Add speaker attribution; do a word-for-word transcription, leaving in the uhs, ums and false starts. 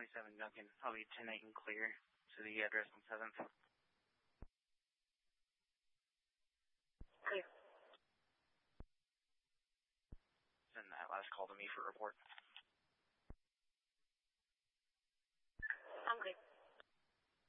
Speaker 1: twenty-seven Duncan. I'll be ten eight and clear to the address on seventh.
Speaker 2: Clear.
Speaker 1: Send that last call to me for report.